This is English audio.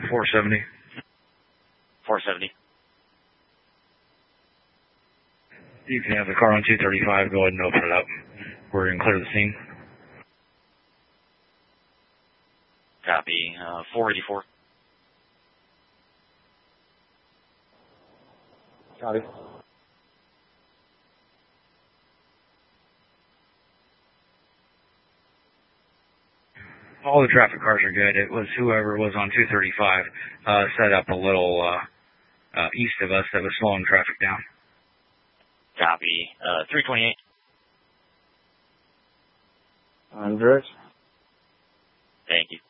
470. 470. You can have the car on 235. Go ahead and open it up. We're going to clear the scene. Copy. 484. Copy. All the traffic cars are good. It was whoever was on 235 set up a little east of us that was slowing traffic down. Copy. 328. On direct. Thank you.